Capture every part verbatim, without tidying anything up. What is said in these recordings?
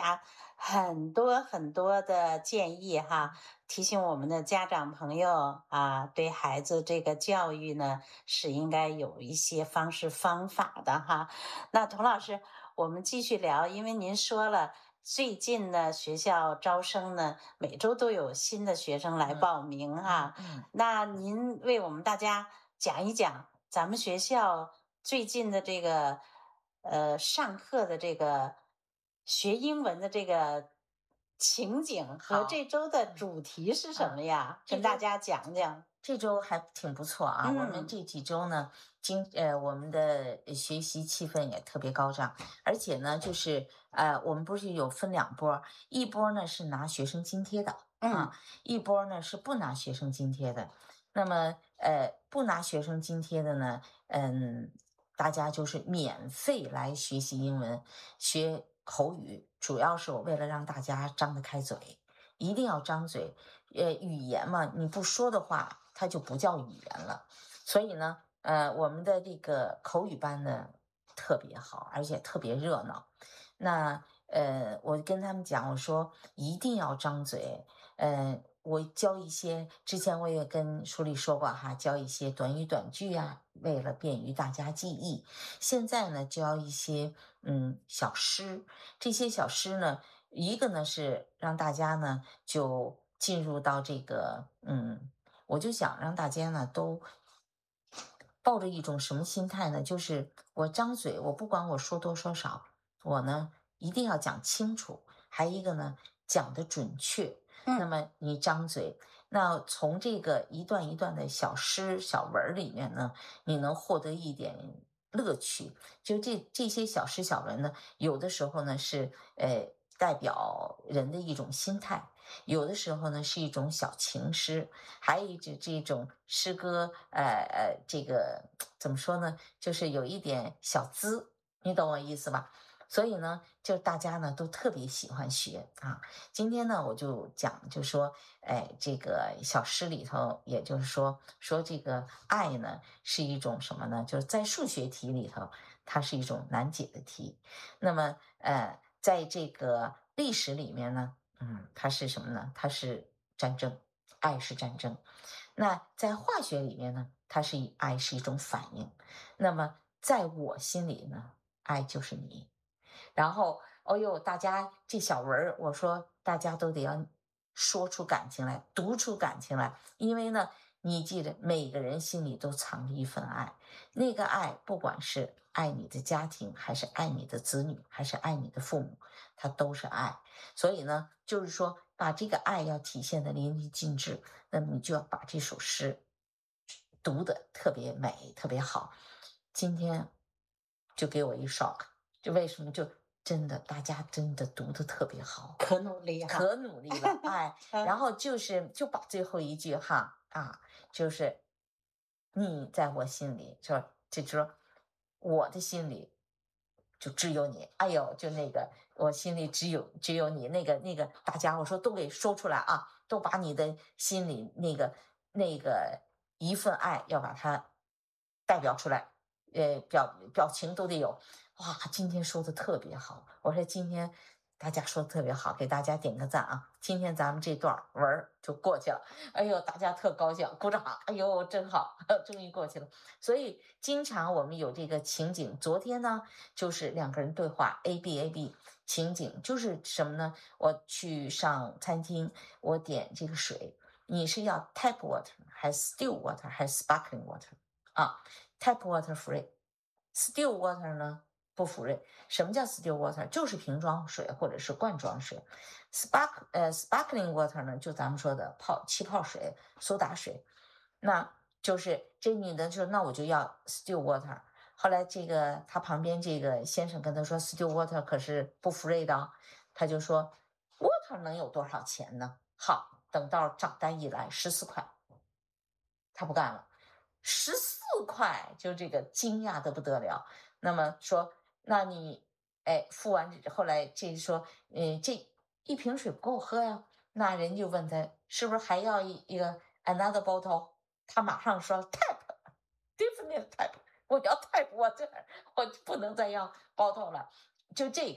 家很多很多的建议哈，提醒我们的家长朋友啊，对孩子这个教育呢是应该有一些方式方法的哈。那童老师，我们继续聊，因为您说了。最近呢，学校招生呢，每周都有新的学生来报名哈。 嗯， 那您为我们大家讲一讲咱们学校最近的这个呃上课的这个学英文的这个情景和好， 这周的主题是什嗯， 么呀？ 这周跟大家讲讲。 这周还挺不错啊。我们嗯这几周呢，今呃，我们的呃学习气氛也特别高涨，而且呢，就是呃，我们不是有分两波儿，一波儿呢是拿学生津贴的啊， 嗯一波儿呢是不拿学生津贴的。那么呃，不拿学生津贴的呢，嗯，大家就是免费来学习英文，学口语，主要是我为了让大家张得开嘴。一定要张嘴，呃，语言嘛，你不说的话，它就不叫语言了。所以呢，呃，我们的这个口语班呢特别好，而且特别热闹。那呃，我跟他们讲，我说一定要张嘴。呃，我教一些，之前我也跟书里说过哈，教一些短语短句啊，为了便于大家记忆。现在呢，教一些嗯小诗，这些小诗呢。一个呢是让大家呢就进入到这个，嗯，我就想让大家呢都抱着一种什么心态呢？就是我张嘴，我不管我说多说少，我呢一定要讲清楚，还一个呢讲的准确。那嗯么你张嘴，那从这个一段一段的小诗小文儿里面呢，你能获得一点乐趣。就这这些小诗小文呢，有的时候呢是呃代表人的一种心态，有的时候呢是一种小情诗，还有一种这种诗歌，呃呃，这个怎么说呢？就是有一点小资，你懂我意思吧？所以呢，就大家呢都特别喜欢学啊。今天呢，我就讲，就说，哎，这个小诗里头，也就是说，说这个爱呢是一种什么呢？就是在数学题里头，它是一种难解的题。那么，呃，在这个历史里面呢，嗯，它是什么呢？它是战争，爱是战争。那在化学里面呢，它是以爱是一种反应。那么在我心里呢，爱就是你。然后，哦呦，大家这小文儿，我说大家都得要说出感情来，读出感情来，因为呢，你记得每个人心里都藏着一份爱，那个爱不管是爱你的家庭，还是爱你的子女，还是爱你的父母，它都是爱。所以呢，就是说把这个爱要体现的淋漓尽致，那么你就要把这首诗读的特别美，特别好。今天就给我一 shock，就为什么就真的大家真的读的特别好， 可努力哈。 可努力了，哎，然嗯后就是就把最后一句哈啊，就是你在我心里，就就说我的心里就只有你，哎呦，就那个我心里只有只有你，那个那个大家我说都给说出来啊，都把你的心里那个那个一份爱要把它代表出来，呃，表表情都得有。哇，今天说的特别好，我说今天大家说的特别好，给大家点个赞啊！今天咱们这段文儿就过去了，哎呦，大家特高兴，鼓掌！哎呦，真好，终于过去了。所以经常我们有这个情景，昨天呢就是两个人对话，A B A B 情景就是什么呢？我去上餐厅，我点这个水，你是要 tap water 还是 still water 还是 sparkling water 啊？tap water free，still water 呢？不服认，什么叫 still water？就是瓶装水或者是罐装水。spark 呃 sparkling water 呢，就咱们说的泡气泡水、苏打水。那就是这女的就说，那我就要 still water。后来这个他旁边这个先生跟他说，still water 可是不服认的，他就说 water 能有多少钱呢？好，等到账单一来，十四块，他不干了。十四块，就这个惊讶的不得了。那么说，那你哎付完后来这说，嗯，这一瓶水不够喝呀。那人就问他是不是还要一一个 another bottle？他马上说 tap different type，我要 type water，我就不能再要 bottle 了。就这个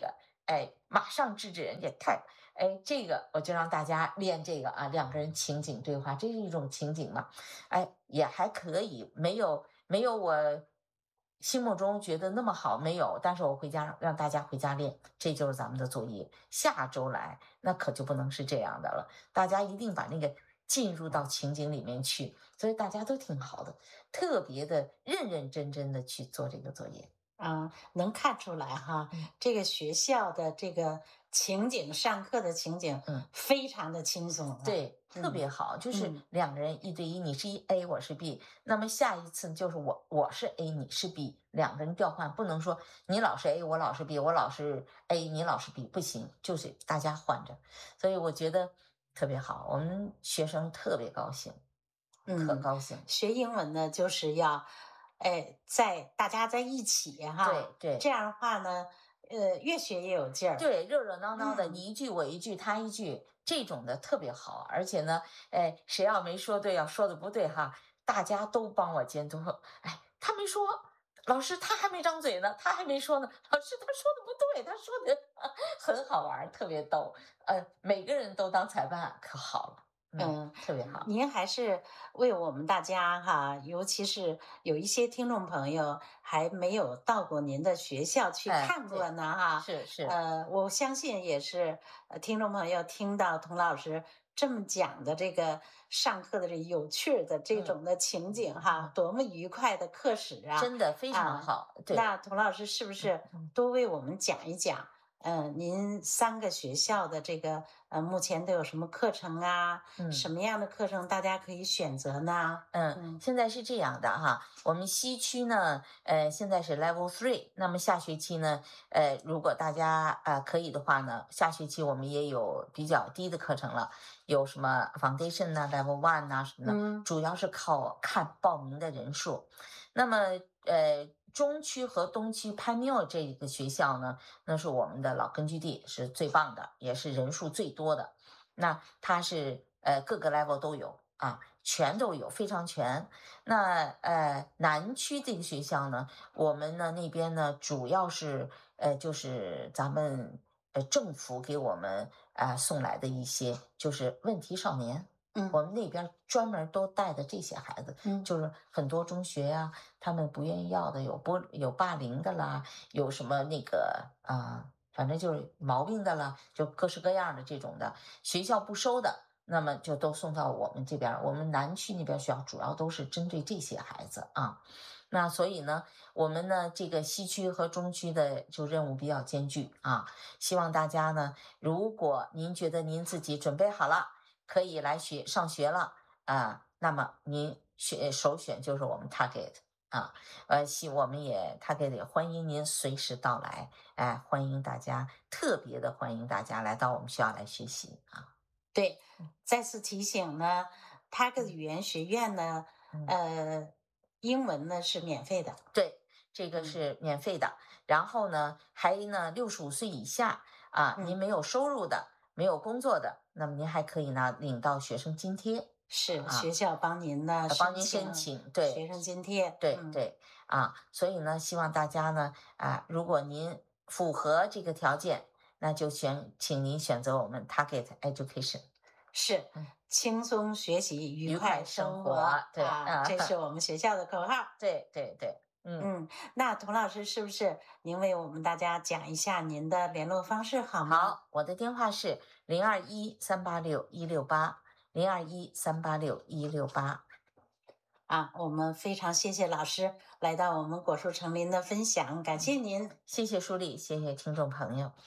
哎，马上制止人家，太，哎，这个我就让大家练这个啊，两个人情景对话，这是一种情景嘛，哎，也还可以，没有没有我心目中觉得那么好，没有，但是我回家让大家回家练，这就是咱们的作业。下周来，那可就不能是这样的了，大家一定把那个进入到情景里面去，所以大家都挺好的，特别的认认真真的去做这个作业。 啊，能看出来哈， 嗯这个学校的这个情景，上课的情景嗯。 非常的轻松啊。 对，特嗯别好，就是嗯两个人一对一，你是一 A，我是 B，那么下一次就是我我是 A，你是 B，两个人调换，不能说你老是 A，我老是 B，我老是 A，你老是 B，不行，就是大家换着，所以我觉得特别好，我们学生特别高兴，可嗯， 高兴。 学英文呢，就是要，哎，在大家在一起哈， 对对这样的话呢，呃，越学越有劲儿。 对，热热闹闹的， 嗯你一句我一句，他一句，这种的特别好。而且呢，哎，谁要没说对，要说的不对哈，大家都帮我监督。哎，他没说，老师他还没张嘴呢，他还没说呢，老师他说的不对，他说的很好玩儿，特别逗。呃，每个人都当裁判，可好了，嗯， 嗯， 特别好。 您还是为我们大家哈，尤其是有一些听众朋友还没有到过您的学校去哎， 看过对， 呢哈。 是是， 呃，我相信也是，呃，听众朋友听到童老师这么讲的这个上课的这有趣儿的这嗯种的情景哈，多么愉快的课时啊！ 真的非常啊， 好。对， 那童老师是不是嗯。 多为我们讲一讲？嗯，您三个学校的这个呃，目前都有什么课程啊？什嗯。 么样的课程大家可以选择呢？ 嗯， 嗯， 现在是这样的哈，我们西区呢，呃，现在是 Level Three，那么下学期呢，呃，如果大家呃可以的话呢，下学期我们也有比较低的课程了，有什么 Foundation 呐、Level One 呐、什么的， 嗯， 主要是靠看报名的人数。那么呃，中区和东区 Pioneer 这个学校呢，那是我们的老根据地，是最棒的，也是人数最多的。那它是呃各个 level 都有啊，全都有，非常全。那呃南区这个学校呢，我们呢那边呢主要是呃就是咱们呃政府给我们啊、呃送来的一些就是问题少年。 嗯， 我们那边专门都带的这些孩子， 嗯， 就是很多中学呀、他们不愿意要的，有不有霸凌的啦，有什么那个啊、反正就是毛病的啦，就各式各样的这种的，学校不收的，那么就都送到我们这边儿。我们南区那边学校主要都是针对这些孩子啊。那所以呢，我们呢这个西区和中区的就任务比较艰巨啊。希望大家呢，如果您觉得您自己准备好了，可以来学上学了啊，那么您选首选就是我们 Target 啊。呃，希我们也 Target 也欢迎您随时到来，哎，欢迎大家，特别的欢迎大家来到我们学校来学习啊。 对，再次提醒呢，他个嗯语言学院呢， 嗯。 呃，英文呢是免费的。 对，这个嗯是免费的。然后呢，还呢，六十五岁以下啊，您嗯， 没有收入的，没有工作的，那么您还可以拿领到学生津贴是学啊， 校帮您呢呃帮您申请申请。对学生津贴。嗯， 对对啊，所以呢，希望大家呢啊，如果您符合这个条件，那就选，请您选择我们 Target Education。 是嗯， 轻松学习，愉愉快快生活， 生活对啊， 啊， 这是我们学校的口号。 对对对，嗯。 嗯，那童老师是不是您为我们大家讲一下您的联络方式好吗？ 好，我的电话是零二一三八六一六八，零二一三八六一六八。 啊，我们非常谢谢老师来到我们果树成林的分享，感谢您。 谢谢舒丽，谢谢听众朋友。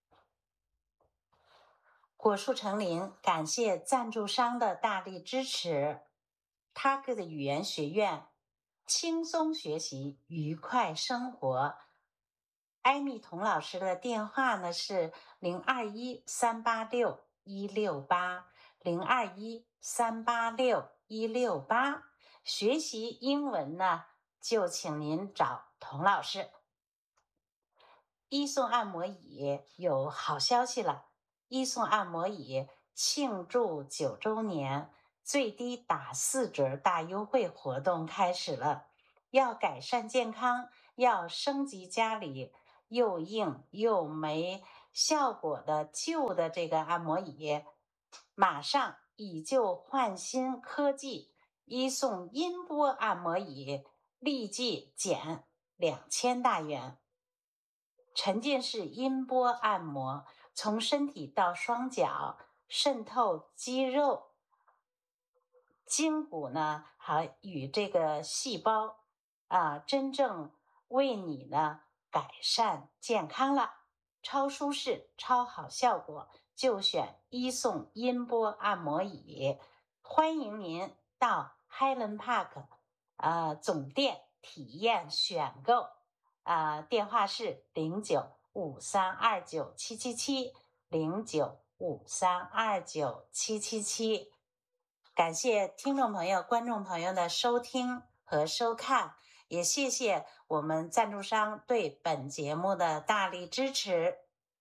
果树成林感谢赞助商的大力支持。他哥的语言学院，轻松学习，愉快生活。艾米童老师的电话呢是零二一三八六一六八零二一三八六一六八。学习英文呢，就请您找童老师。伊颂按摩椅有好消息了，伊颂按摩椅庆祝九周年，最低打四折大优惠活动开始了。要改善健康，要升级家里又硬又没效果的旧的这个按摩椅，马上以旧换新科技，一送音波按摩椅，立即减两千大元。沉浸式音波按摩，从身体到双脚，渗透肌肉、筋骨呢，还与这个细胞啊，真正为你呢改善健康了。超舒适、超好效果，就选一送音波按摩椅。欢迎您到 Highland Park 啊总店体验选购啊，电话是零九五三二九七七七零九五三二九七七七。感谢听众朋友、观众朋友的收听和收看，也谢谢我们赞助商对本节目的大力支持。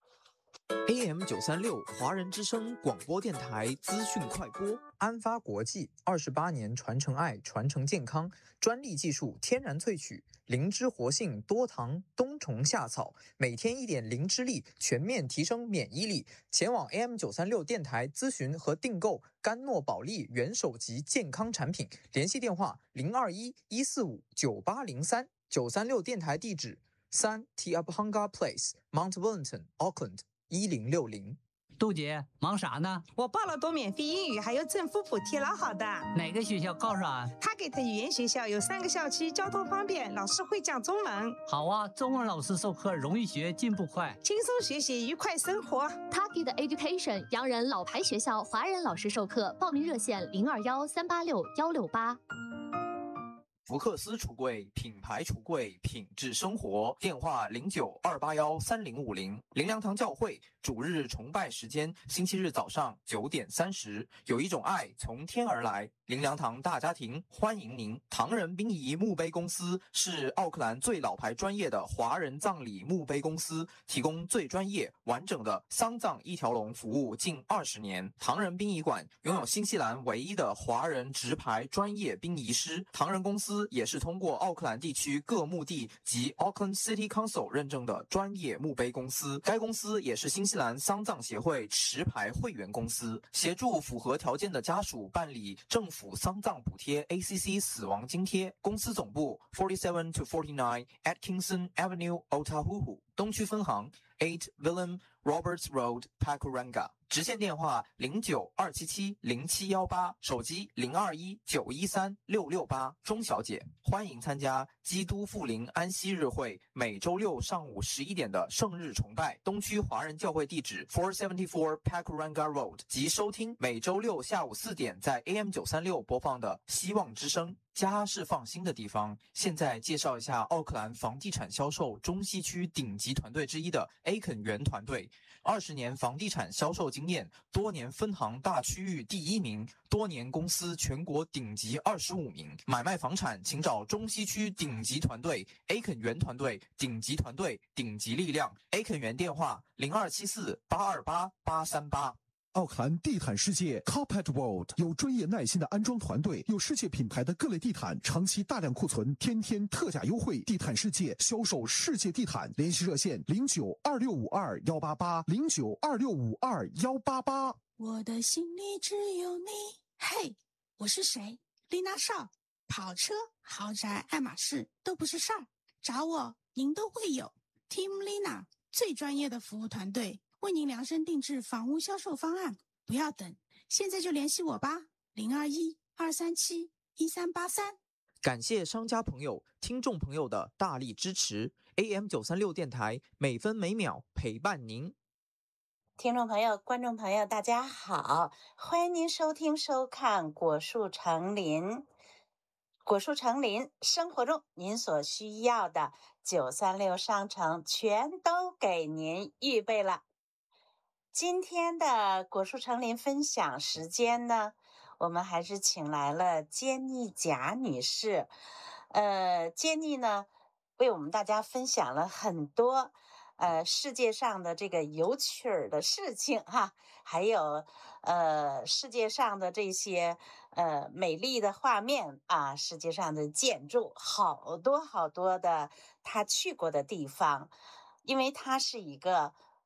A M 九三六华人之声广播电台资讯快播，安发国际二十八年传承爱、传承健康，专利技术天然萃取，灵芝活性多糖冬虫夏草，每天一点灵芝力，全面提升免疫力。前往 A M 九三六电台咨询和订购甘诺宝利元首级健康产品，联系电话零二一一四五九八零三。九三六电台地址三 Te Apahanga Place Mount Wellington Auckland一零六零。 杜姐忙啥呢？ 我报了多免费英语，还有政府补贴，老好的。 哪个学校告诉俺？ 他给的语言学校有三个校区，交通方便，老师会讲中文。 好啊，中文老师授课容易学，进步快， 轻松学习，愉快生活。 他给的 Education 洋人老牌学校，华人老师授课，报名热线零二幺三八六幺六八。 福克斯橱柜，品牌橱柜，品质生活。电话零九二八幺三零五零。灵粮堂教会主日崇拜时间：星期日早上九点三十。有一种爱从天而来，灵粮堂大家庭欢迎您。唐人殡仪墓碑公司是奥克兰最老牌专业的华人葬礼墓碑公司，提供最专业完整的丧葬一条龙服务近二十年。唐人殡仪馆拥有新西兰唯一的华人直牌专业殡仪师。唐人公司也是通过奥克兰地区各墓地及 Auckland City Council 认证的专业墓碑公司。该公司也是新西兰丧葬协会持牌会员公司，协助符合条件的家属办理政府丧葬补贴 A C C 死亡津贴。公司总部 forty-seven to forty-nine Atkinson Avenue Otahuhu， 东区分行 eight Willem Roberts Road Pakuranga， 直线电话零九二七七零七一八，手机零二一九一三六六八。钟小姐，欢迎参加基督复临安息日会每周六上午十一点的圣日崇拜，东区华人教会地址 four seventy-four Pakuranga Road， 及收听每周六下午四点在 A M 九三六播放的希望之声。家是放心的地方。现在介绍一下奥克兰房地产销售中西区顶级团队之一的 A 肯园团队，二十年房地产销售经验，多年分行大区域第一名，多年公司全国顶级二十五名。买卖房产请找中西区顶级团队 A 肯园团队，顶级团队，顶级力量。A 肯园电话零二七四八二八八三八。 奥克兰地毯世界 Carpet World 有专业耐心的安装团队，有世界品牌的各类地毯，长期大量库存，天天特价优惠。地毯世界销售世界地毯，联系热线零九二六五二幺八八零九二六五二幺八八。 我的心里只有你。嘿，我是谁？丽娜少。跑车、豪宅、爱马仕都不是事儿，找我您都会有。Team Lina 最专业的服务团队。为您量身定制房屋销售方案，不要等，现在就联系我吧，零二一二三七一三八三。 感谢商家朋友、听众朋友的大力支持 ，A M 九三六电台每分每秒陪伴您。 听众朋友、观众朋友，大家好，欢迎您收听、收看果树成林。果树成林，生活中您所需要的九三六商城全都给您预备了。今天的果树成林分享时间呢，我们还是请来了坚妮贾女士。呃，坚妮呢，为我们大家分享了很多呃世界上的这个有趣儿的事情哈，还有呃世界上的这些呃美丽的画面啊，世界上的建筑，好多好多的她去过的地方，因为她是一个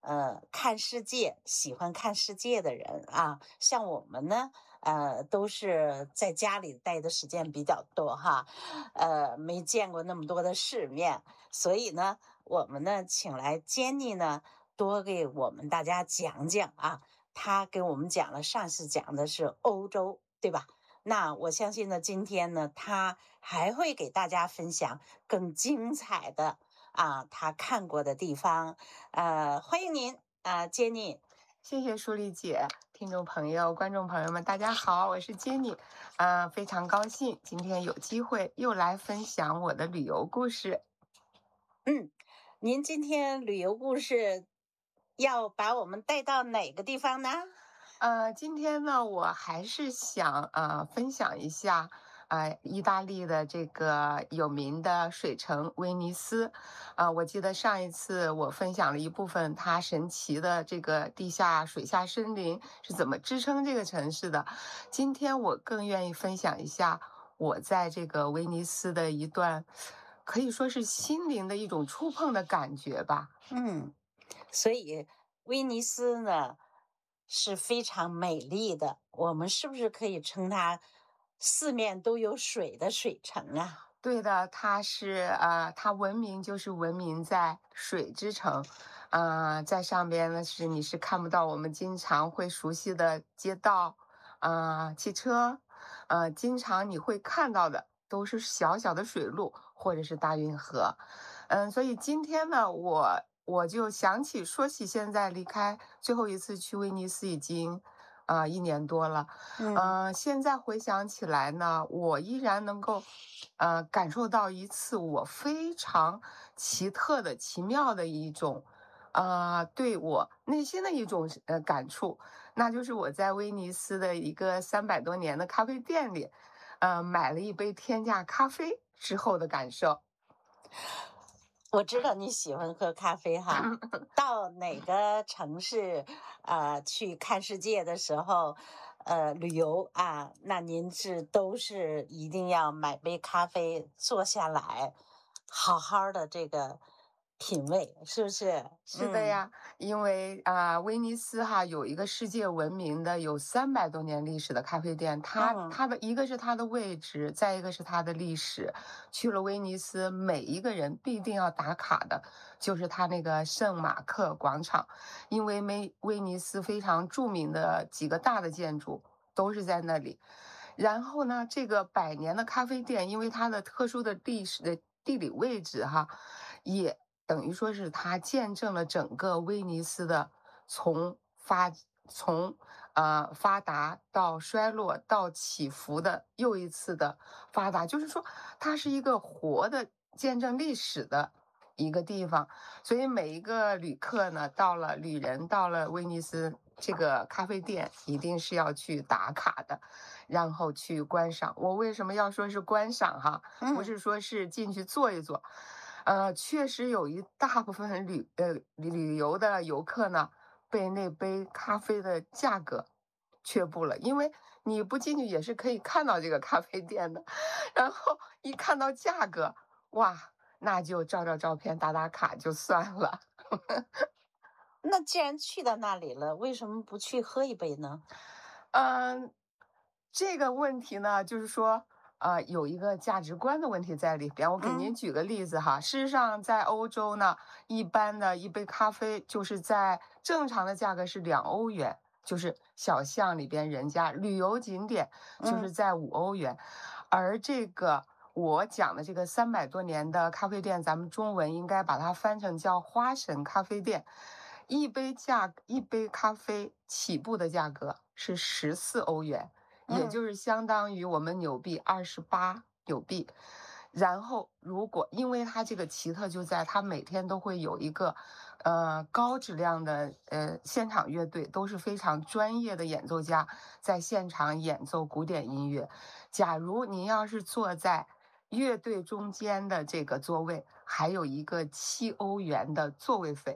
呃看世界、喜欢看世界的人啊。像我们呢，呃，都是在家里待的时间比较多哈，呃，没见过那么多的世面，所以呢，我们呢请来 Jenny 呢，多给我们大家讲讲啊。她给我们讲了，上次讲的是欧洲，对吧？那我相信呢，今天呢，她还会给大家分享更精彩的啊，她看过的地方。呃，欢迎您啊，Jenny。 谢谢舒丽姐，听众朋友、观众朋友们，大家好，我是 Jenny， 啊、呃，非常高兴今天有机会又来分享我的旅游故事。 嗯，您今天旅游故事要把我们带到哪个地方呢？ 呃，今天呢，我还是想呃分享一下呃意大利的这个有名的水城威尼斯。啊、呃，我记得上一次我分享了一部分它神奇的这个地下水下森林是怎么支撑这个城市的。今天我更愿意分享一下我在这个威尼斯的一段可以说是心灵的一种触碰的感觉吧。 嗯，所以威尼斯呢是非常美丽的，我们是不是可以称它四面都有水的水城啊？ 对的，它是呃，它闻名就是闻名在水之城，呃，在上边呢是你是看不到我们经常会熟悉的街道，呃，汽车，呃，经常你会看到的都是小小的水路或者是大运河，嗯，所以今天呢，我我就想起说起现在离开最后一次去威尼斯已经。啊、呃，一年多了，嗯、呃，现在回想起来呢，我依然能够，呃，感受到一次我非常奇特的、奇妙的一种，呃，对我内心的一种呃感触，那就是我在威尼斯的一个三百多年的咖啡店里，呃，买了一杯天价咖啡之后的感受。 我知道你喜欢喝咖啡哈，到哪个城市啊、呃、去看世界的时候，呃，旅游啊，那您是都是一定要买杯咖啡，坐下来，好好的这个品味，是不是？ 是的呀，嗯、因为啊、呃，威尼斯哈有一个世界闻名的有三百多年历史的咖啡店，它、嗯、它的一个是它的位置，再一个是它的历史。去了威尼斯，每一个人必定要打卡的就是它那个圣马克广场，因为威威尼斯非常著名的几个大的建筑都是在那里。然后呢，这个百年的咖啡店，因为它的特殊的历史的地理位置哈，也等于说是它见证了整个威尼斯的从发从呃发达到衰落到起伏的又一次的发达，就是说它是一个活的见证历史的一个地方。所以每一个旅客呢，到了旅人到了威尼斯这个咖啡店，一定是要去打卡的，然后去观赏。我为什么要说是观赏哈？不是说是进去坐一坐。呃，确实有一大部分旅呃旅游的游客呢，被那杯咖啡的价格却步了，因为你不进去也是可以看到这个咖啡店的，然后一看到价格，哇，那就照照照片、打打卡就算了。 那既然去到那里了，为什么不去喝一杯呢？ 嗯，这个问题呢，就是说。呃，有一个价值观的问题在里边。我给您举个例子哈，嗯、事实上，在欧洲呢，一般的一杯咖啡就是在正常的价格是两欧元，就是小巷里边人家旅游景点就是在五欧元，嗯、而这个我讲的这个三百多年的咖啡店，咱们中文应该把它翻成叫花神咖啡店，一杯价一杯咖啡起步的价格是十四欧元。也就是相当于我们纽币二十八纽币，然后如果因为它这个奇特就在它每天都会有一个呃高质量的呃现场乐队，都是非常专业的演奏家在现场演奏古典音乐。假如您要是坐在乐队中间的这个座位，还有一个七欧元的座位费。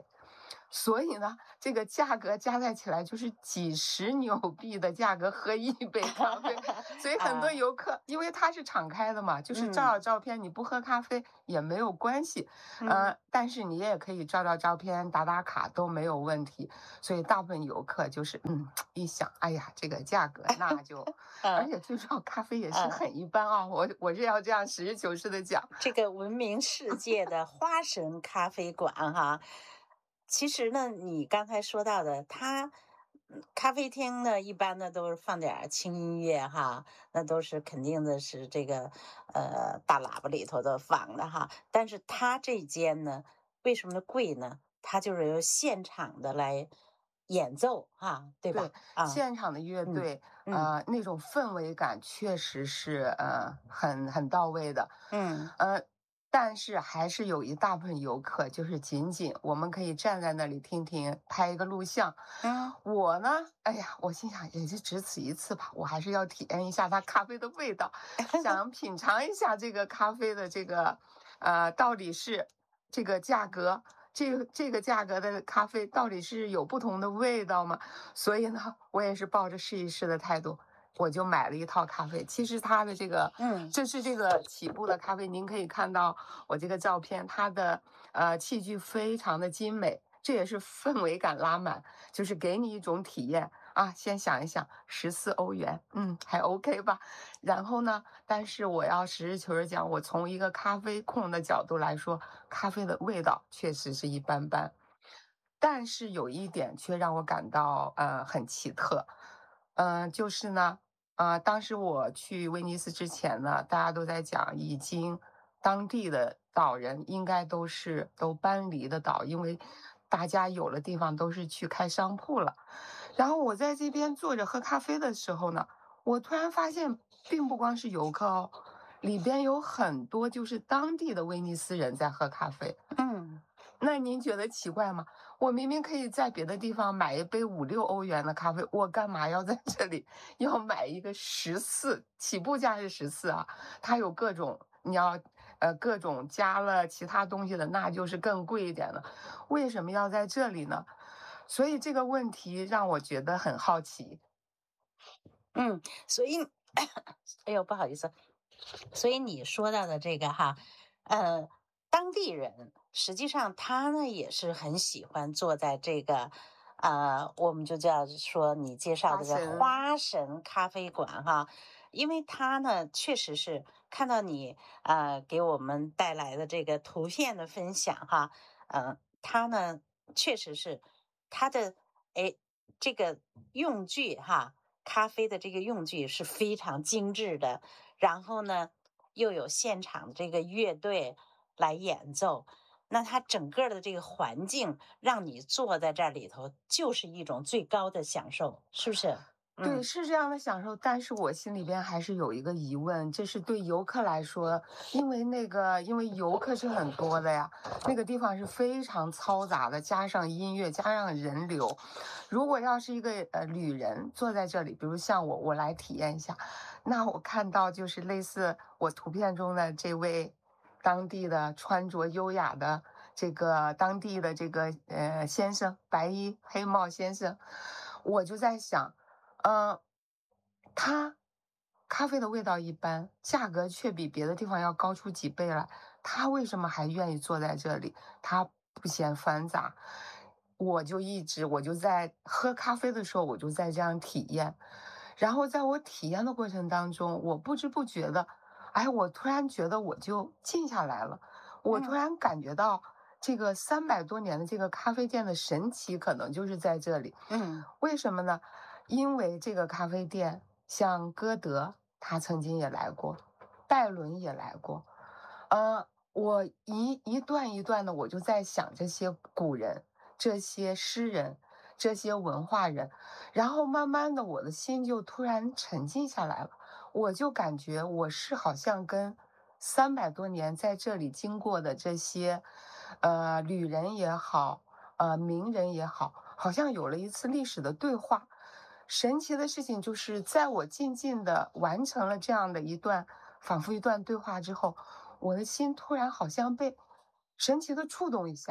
所以呢，这个价格加在起来就是几十纽币的价格喝一杯咖啡。所以很多游客，啊、因为它是敞开的嘛，就是照照照片，嗯、你不喝咖啡也没有关系，嗯、呃，但是你也可以照照照片、打打卡都没有问题。所以大部分游客就是嗯一想，哎呀，这个价格那就，嗯、而且最重要，咖啡也是很一般啊。嗯、我我是要这样实事求是的讲， 这个闻名世界的花神咖啡馆哈。其实呢，你刚才说到的，它咖啡厅呢，一般呢都是放点轻音乐哈，那都是肯定的是这个呃大喇叭里头的放的哈。但是它这间呢，为什么贵呢？它就是由现场的来演奏哈，对吧？ 对， 啊， 现场的乐队， 嗯、 呃，那种氛围感确实是呃很很到位的， 嗯呃。但是还是有一大部分游客，就是仅仅我们可以站在那里听听，拍一个录像。 嗯， 我呢，哎呀，我心想也就只此一次吧，我还是要体验一下它咖啡的味道，想品尝一下这个咖啡的这个，呃，到底是这个价格，这个这个价格的咖啡到底是有不同的味道吗？所以呢，我也是抱着试一试的态度。我就买了一套咖啡，其实它的这个， 嗯， 这是这个起步的咖啡，您可以看到我这个照片，它的呃器具非常的精美，这也是氛围感拉满，就是给你一种体验啊。先想一想，十四欧元，嗯，还 OK 吧。然后呢，但是我要实事求是讲，我从一个咖啡控的角度来说，咖啡的味道确实是一般般，但是有一点却让我感到呃很奇特，嗯、呃，就是呢。啊、呃，当时我去威尼斯之前呢，大家都在讲，已经当地的岛人应该都是都搬离的岛，因为大家有了地方都是去开商铺了。然后我在这边坐着喝咖啡的时候呢，我突然发现，并不光是游客哦，里边有很多就是当地的威尼斯人在喝咖啡。 嗯。 那您觉得奇怪吗？我明明可以在别的地方买一杯五六欧元的咖啡，我干嘛要在这里要买一个十四？起步价是十四啊，它有各种你要呃各种加了其他东西的，那就是更贵一点的。为什么要在这里呢？所以这个问题让我觉得很好奇。 嗯，所以，哎呦，不好意思，所以你说到的这个哈，呃，当地人实际上他呢也是很喜欢坐在这个，呃，我们就叫说你介绍的这花神咖啡馆哈，因为他呢确实是看到你呃给我们带来的这个图片的分享哈，呃，他呢确实是他的哎这个用具哈。咖啡的这个用具是非常精致的，然后呢，又有现场的这个乐队来演奏，那它整个的这个环境让你坐在这里头，就是一种最高的享受，是不是？ 对，是这样的享受，但是我心里边还是有一个疑问，这是对游客来说，因为那个，因为游客是很多的呀，那个地方是非常嘈杂的，加上音乐，加上人流，如果要是一个呃旅人坐在这里，比如像我，我来体验一下，那我看到就是类似我图片中的这位当地的穿着优雅的这个当地的这个呃先生，白衣黑帽先生，我就在想。呃，它咖啡的味道一般，价格却比别的地方要高出几倍来。他为什么还愿意坐在这里？他不嫌繁杂。我就一直，我就在喝咖啡的时候，我就在这样体验。然后在我体验的过程当中，我不知不觉的，哎，我突然觉得我就静下来了。我突然感觉到这个三百多年的这个咖啡店的神奇，可能就是在这里。 嗯， 为什么呢？因为这个咖啡店，像歌德，他曾经也来过，拜伦也来过，呃，我一一段一段的，我就在想这些古人、这些诗人、这些文化人，然后慢慢的，我的心就突然沉静下来了，我就感觉我是好像跟三百多年在这里经过的这些，呃，旅人也好，呃，名人也好，好像有了一次历史的对话。神奇的事情就是，在我静静的完成了这样的一段，仿佛一段对话之后，我的心突然好像被神奇的触动一下，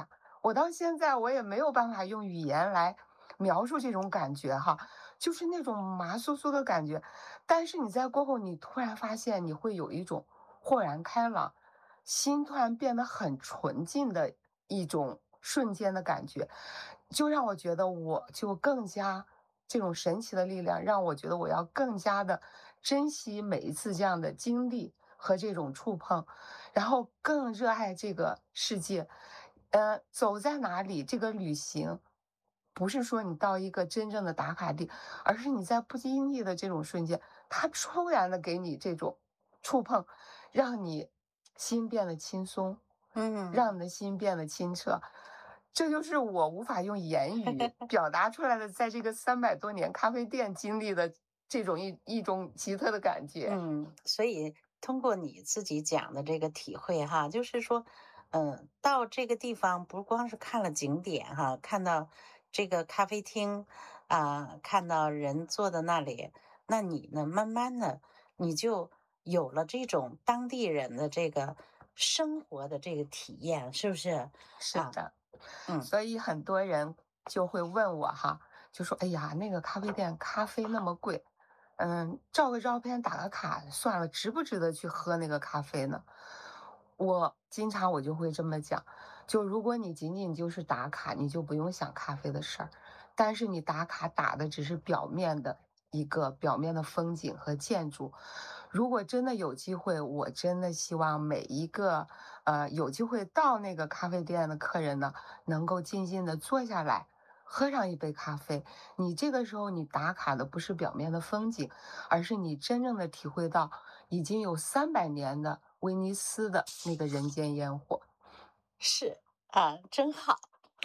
我到现在我也没有办法用语言来描述这种感觉哈，就是那种麻酥酥的感觉。但是你在过后，你突然发现你会有一种豁然开朗，心突然变得很纯净的一种瞬间的感觉，就让我觉得我就更加这种神奇的力量，让我觉得我要更加的珍惜每一次这样的经历和这种触碰，然后更热爱这个世界。呃，走在哪里，这个旅行不是说你到一个真正的打卡地，而是你在不经意的这种瞬间，它突然的给你这种触碰，让你心变得轻松， 嗯， 让你的心变得清澈。这就是我无法用言语表达出来的，在这个三百多年咖啡店经历的这种一一种奇特的感觉。 嗯，所以通过你自己讲的这个体会哈，就是说，嗯，到这个地方不光是看了景点哈，看到这个咖啡厅啊，看到人坐在那里，那你呢，慢慢的你就有了这种当地人的这个生活的这个体验，是不是？ 是的， 嗯， 所以很多人就会问我哈，就说：“哎呀，那个咖啡店咖啡那么贵，嗯，照个照片打个卡算了，值不值得去喝那个咖啡呢？”我经常我就会这么讲，就如果你仅仅就是打卡，你就不用想咖啡的事儿，但是你打卡打的只是表面的一个表面的风景和建筑。如果真的有机会，我真的希望每一个呃有机会到那个咖啡店的客人呢，能够静静的坐下来，喝上一杯咖啡。你这个时候你打卡的不是表面的风景，而是你真正的体会到已经有三百年的威尼斯的那个人间烟火。 是啊，真好。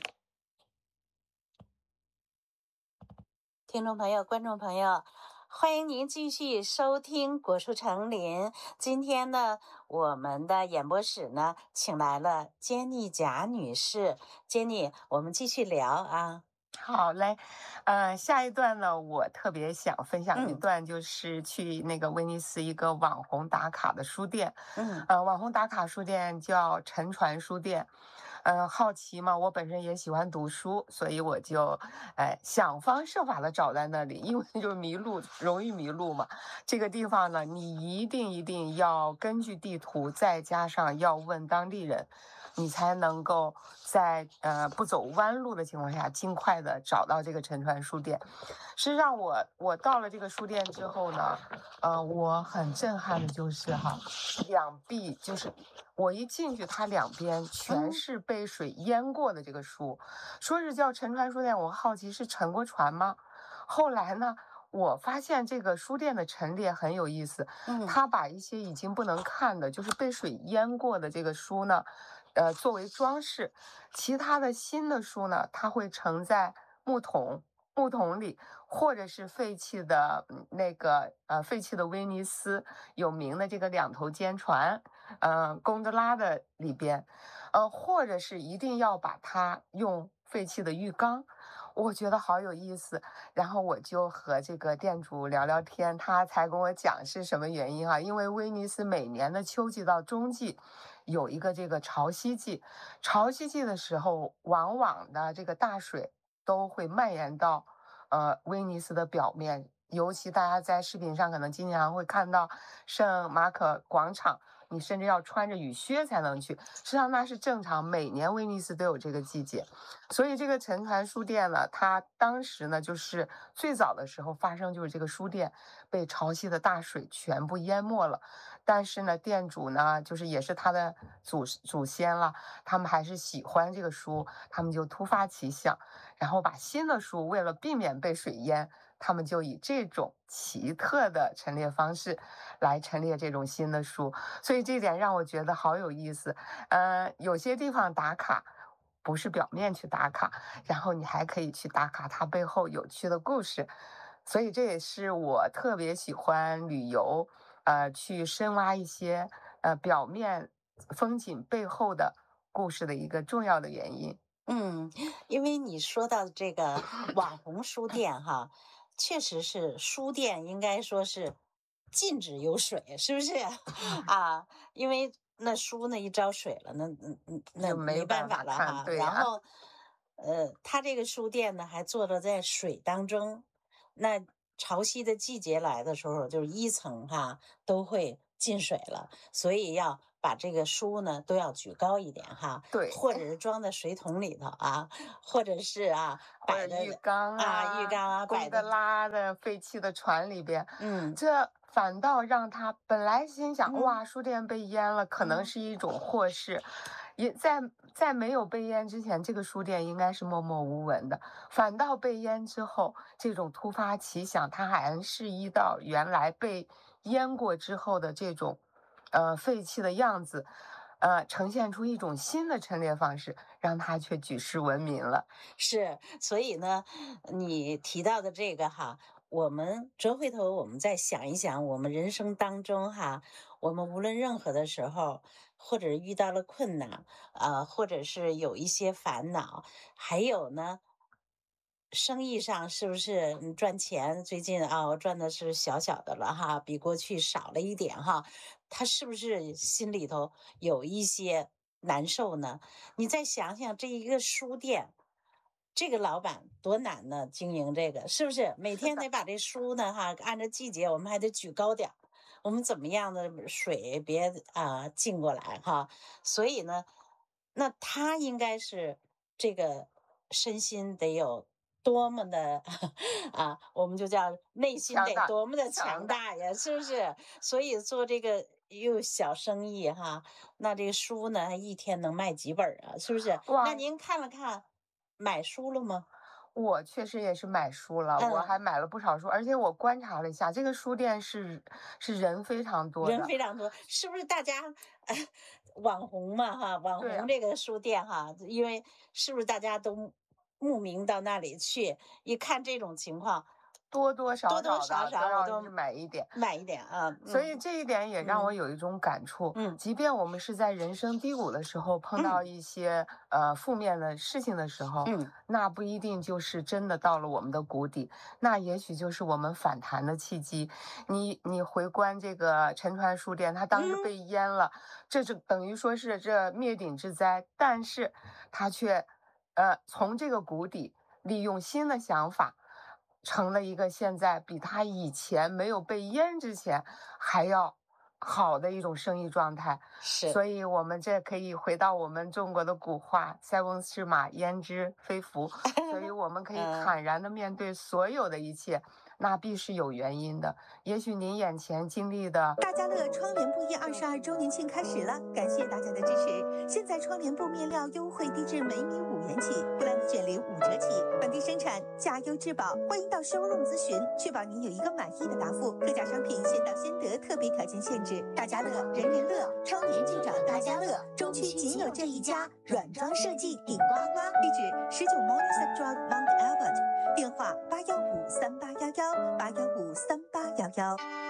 听众朋友、观众朋友，欢迎您继续收听果树成林。今天呢，我们的演播室呢，请来了坚妮贾女士。坚妮，我们继续聊啊。 好嘞，呃，下一段呢，我特别想分享一嗯段，就是去那个威尼斯一个网红打卡的书店， 嗯呃，网红打卡书店叫沉船书店。嗯、好奇嘛，我本身也喜欢读书，所以我就，哎，想方设法的找在那里，因为就是迷路，容易迷路嘛。这个地方呢，你一定一定要根据地图，再加上要问当地人，你才能够在呃不走弯路的情况下，尽快的找到这个沉船书店。实际上我，我到了这个书店之后呢，呃，我很震撼的就是哈，两壁就是我一进去，它两边全是被水淹过的这个书，说是叫沉船书店，我好奇是沉过船吗？后来呢，我发现这个书店的陈列很有意思， 嗯， 他把一些已经不能看的，就是被水淹过的这个书呢，呃，作为装饰，其他的新的书呢，它会盛在木桶。木桶里，或者是废弃的那个呃废弃的威尼斯有名的这个两头尖船，呃贡德拉的里边，呃或者是一定要把它用废弃的浴缸，我觉得好有意思。然后我就和这个店主聊聊天，他才跟我讲是什么原因啊？因为威尼斯每年的秋季到冬季有一个这个潮汐季，潮汐季的时候，往往的这个大水都会蔓延到呃威尼斯的表面，尤其大家在视频上可能经常会看到圣马可广场，你甚至要穿着雨靴才能去，实际上那是正常，每年威尼斯都有这个季节。所以这个沉船书店呢，它当时呢就是最早的时候发生，就是这个书店被潮汐的大水全部淹没了，但是呢店主呢就是也是他的祖祖先了，他们还是喜欢这个书，他们就突发奇想，然后把新的书为了避免被水淹，他们就以这种奇特的陈列方式来陈列这种新的书，所以这点让我觉得好有意思。呃，有些地方打卡不是表面去打卡，然后你还可以去打卡它背后有趣的故事，所以这也是我特别喜欢旅游，呃，去深挖一些呃表面风景背后的故事的一个重要的原因。 嗯，因为你说到这个网红书店哈，确实是书店应该说是禁止有水，是不是啊？因为那书呢一招水了，那嗯嗯那就没没办办法看法了哈。 对呀然后，呃，他这个书店呢还坐落在水当中，那潮汐的季节来的时候，就是一层哈都会进水了，所以要把这个书呢都要举高一点哈， 对或者是装在水桶里头啊，或者是啊或者摆的浴缸啊浴缸啊摆贡德的， 拉的废弃的船里边， 嗯这反倒让他本来心想， 嗯哇，书店被淹了，可能嗯是一种祸事。也在在没有被淹之前，这个书店应该是默默无闻的。反倒被淹之后，这种突发奇想，它还是依到原来被淹过之后的这种，呃，废弃的样子，呃，呈现出一种新的陈列方式，让它却举世闻名了。 是，所以呢，你提到的这个哈，我们折回头，我们再想一想，我们人生当中哈，我们无论任何的时候，或者遇到了困难，啊，或者是有一些烦恼，还有呢，生意上是不是你赚钱？最近啊，我赚的是小小的了哈，比过去少了一点哈，他是不是心里头有一些难受呢？你再想想，这一个书店。这个老板多难呢，经营这个是不是？每天得把这书呢，哈，按照季节，我们还得举高点儿，我们怎么样的水别啊进过来哈。所以呢，那他应该是这个身心得有多么的啊，我们就叫内心强大得多么的强强大呀，是不是？所以做这个又小生意哈，那这个书呢，一天能卖几本啊？是不是？ 哇那您看了看。买书了吗？ 我确实也是买书了，我嗯还买了不少书，而且我观察了一下，这个书店是是人非常多的， 人非常多，是不是大家、呃、网红嘛哈？网对啊红这个书店哈，因为是不是大家都慕名到那里去？一看这种情况， 多多少多多少的少少我要都是买一点。 买一点啊。 所以嗯这一点也让我嗯有一种感触， 嗯即便我们是在人生低谷的时候碰到一些、呃负面的事情的时候， 嗯那不一定就是真的到了我们的谷底，那也许就是我们反弹的契机。你你回观这个陈川书店，它当时嗯被淹了，这是等于说是这灭顶之灾，但是它却呃从这个谷底利用新的想法。成了一个现在比他以前没有被淹之前还要好的一种生意状态， 是， 所以我们这可以回到我们中国的古话“塞翁失马，焉知非福”，所以我们可以嗯坦然的面对所有的一切，那必是有原因的。也许您眼前经历的大家乐窗帘布业二十二周年庆开始了，感谢大家的支持。现在窗帘布面料优惠低至每米五元起，布兰卷帘五折起，本地生产，价优质保。欢迎到 showroom 咨询，确保您有一个满意的答复。特价商品先到先得，特别条件限制。大家乐，人人乐，窗帘就找大家乐。中区仅有这一家，软装设计顶呱呱。地址十九 Morningside Drive Mount Albert，电话八幺五三八幺幺八幺五三八幺幺。